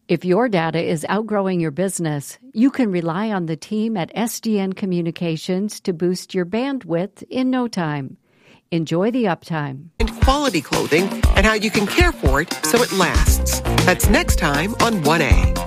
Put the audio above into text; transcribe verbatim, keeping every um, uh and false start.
If your data is outgrowing your business, you can rely on the team at S D N Communications to boost your bandwidth in no time. Enjoy the uptime. And quality clothing and how you can care for it so it lasts. That's next time on one A.